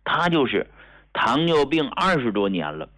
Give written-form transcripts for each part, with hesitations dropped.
他就是糖尿病20多年了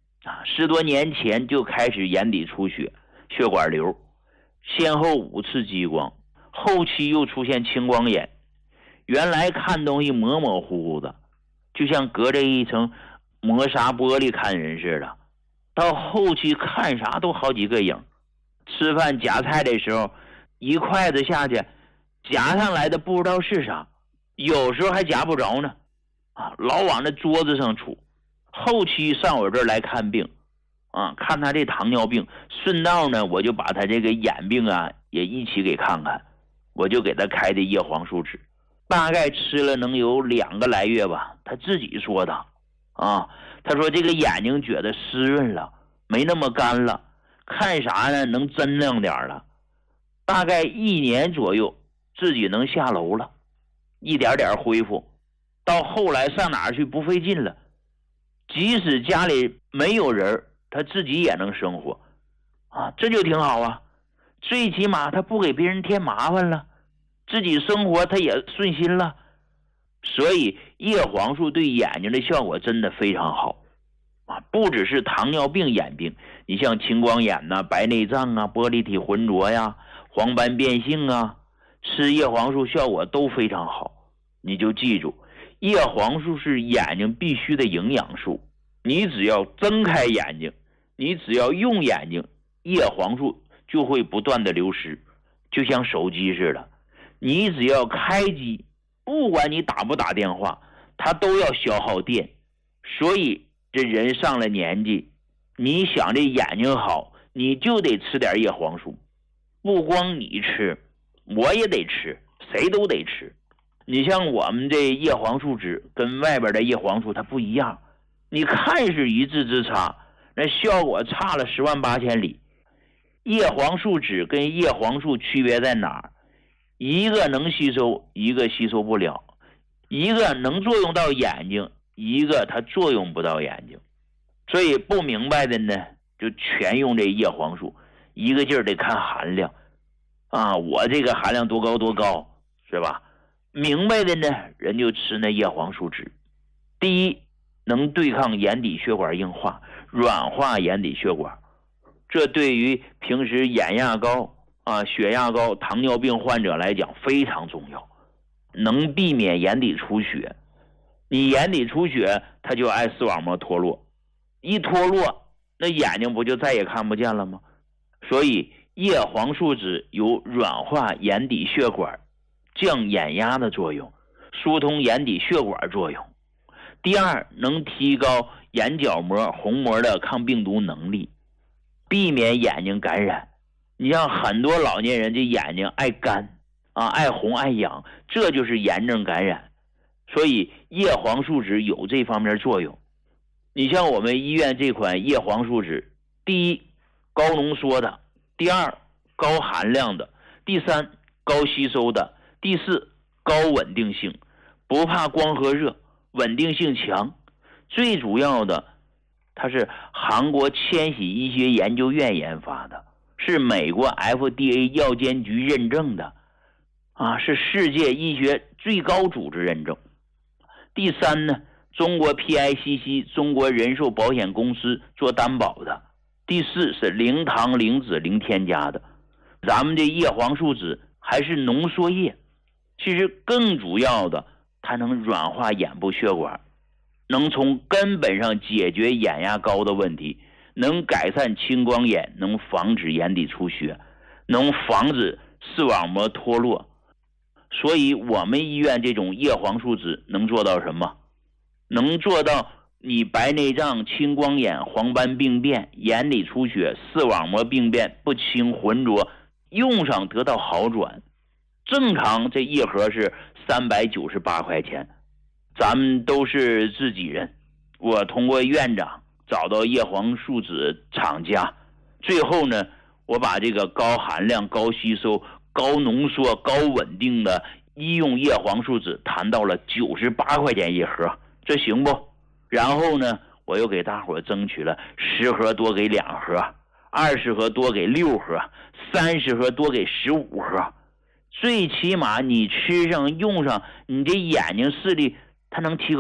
，10多年前就开始眼底出血、血管瘤，先后5次激光，后期又出现青光眼。原来看东西模模糊糊的，就像隔着一层磨砂玻璃看人似的，到后期看啥都好几个影。吃饭夹菜的时候，一筷子下去夹上来的不知道是啥，有时候还夹不着呢老往那桌子上杵。后期上我这儿来看病看他这糖尿病，顺道呢我就把他这个眼病也一起给看看，我就给他开的叶黄素酯，大概吃了能有2个来月吧。他自己说的他说这个眼睛觉得湿润了，没那么干了，看啥呢能真亮点了。大概1年左右自己能下楼了，一点点恢复。到后来上哪儿去不费劲了，即使家里没有人，他自己也能生活这就挺好啊。最起码他不给别人添麻烦了，自己生活他也顺心了。所以叶黄素对眼睛的效果真的非常好不只是糖尿病眼病，你像青光眼白内障玻璃体浑浊黄斑变性吃叶黄素效果都非常好。你就记住，叶黄素是眼睛必须的营养素，你只要睁开眼睛，你只要用眼睛，叶黄素就会不断的流失，就像手机似的，你只要开机，不管你打不打电话，它都要消耗电。所以这人上了年纪，你想这眼睛好，你就得吃点叶黄素。不光你吃，我也得吃，谁都得吃。你像我们这叶黄素酯跟外边的叶黄素它不一样，你看是一字之差，那效果差了10万8千里。叶黄素酯跟叶黄素区别在哪儿？一个能吸收，一个吸收不了，一个能作用到眼睛，一个它作用不到眼睛。所以不明白的呢，就全用这叶黄素，一个劲儿得看含量我这个含量多高多高，是吧？明白的呢，人就吃那叶黄素酯。第一，能对抗眼底血管硬化，软化眼底血管，这对于平时眼压高血压高、糖尿病患者来讲非常重要，能避免眼底出血。你眼底出血，它就爱视网膜脱落，一脱落，那眼睛不就再也看不见了吗？所以叶黄素酯有软化眼底血管、降眼压的作用，疏通眼底血管作用。第二，能提高眼角膜、虹膜的抗病毒能力，避免眼睛感染。你像很多老年人这眼睛爱干爱红爱痒，这就是炎症感染。所以叶黄素酯有这方面作用。你像我们医院这款叶黄素酯，第一，高浓缩的；第二，高含量的；第三，高吸收的；第四，高稳定性，不怕光和热，稳定性强。最主要的，它是韩国千禧医学研究院研发的，是美国 FDA 药监局认证的是世界医学最高组织认证。第三呢，中国 PICC 中国人寿保险公司做担保的。第四是零糖零脂零添加的。咱们这叶黄素酯还是浓缩液，其实更主要的，它能软化眼部血管，能从根本上解决眼压高的问题，能改善青光眼，能防止眼底出血，能防止视网膜脱落。所以我们医院这种叶黄素酯能做到什么？能做到你白内障、青光眼、黄斑病变、眼底出血、视网膜病变不清浑浊，用上得到好转。正常这一盒是398块钱，咱们都是自己人，我通过院长找到叶黄素酯厂家，最后呢，我把这个高含量、高吸收、高浓缩、高稳定的医用叶黄素酯谈到了98块钱一盒，这行不？然后呢，我又给大伙争取了10盒多给2盒，20盒多给6盒，30盒多给15盒。最起码你吃上用上，你这眼睛视力它能提高